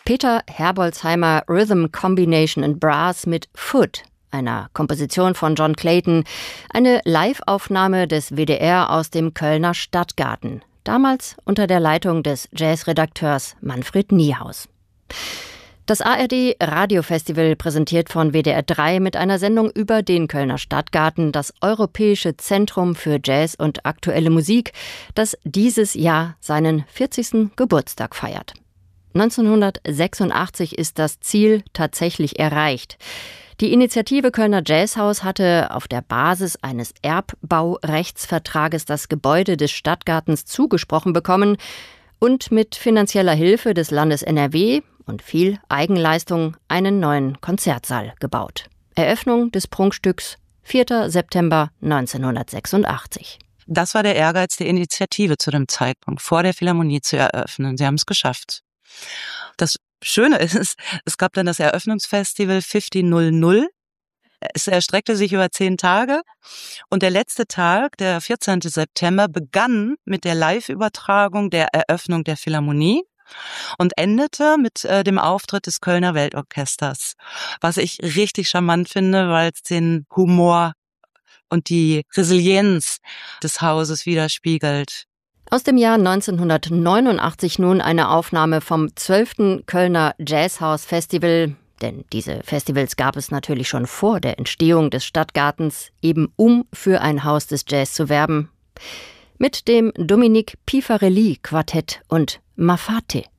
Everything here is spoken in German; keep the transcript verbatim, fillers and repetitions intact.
Peter Herbolzheimer Rhythm Combination and Brass mit Foot, einer Komposition von John Clayton, eine Live-Aufnahme des W D R aus dem Kölner Stadtgarten, damals unter der Leitung des Jazzredakteurs Manfred Niehaus. Das A R D Radiofestival präsentiert von W D R drei mit einer Sendung über den Kölner Stadtgarten das Europäische Zentrum für Jazz und aktuelle Musik, das dieses Jahr seinen vierzigsten Geburtstag feiert. neunzehnhundertsechsundachtzig ist das Ziel tatsächlich erreicht. Die Initiative Kölner Jazzhaus hatte auf der Basis eines Erbbaurechtsvertrages das Gebäude des Stadtgartens zugesprochen bekommen und mit finanzieller Hilfe des Landes N R W und viel Eigenleistung einen neuen Konzertsaal gebaut. Eröffnung des Prunkstücks vierter September neunzehnhundertsechsundachtzig. Das war der Ehrgeiz der Initiative zu dem Zeitpunkt, vor der Philharmonie zu eröffnen. Sie haben es geschafft. Das Schöne ist, es gab dann das Eröffnungsfestival fünfzehn. Es erstreckte sich über zehn Tage und der letzte Tag, der vierzehnten September, begann mit der Live-Übertragung der Eröffnung der Philharmonie und endete mit äh, dem Auftritt des Kölner Weltorchesters, was ich richtig charmant finde, weil es den Humor und die Resilienz des Hauses widerspiegelt. Aus dem Jahr neunzehnhundertneunundachtzig nun eine Aufnahme vom zwölften Kölner Jazzhaus Festival, denn diese Festivals gab es natürlich schon vor der Entstehung des Stadtgartens, eben um für ein Haus des Jazz zu werben, mit dem Dominique Pifarelli Quartett und Mafate.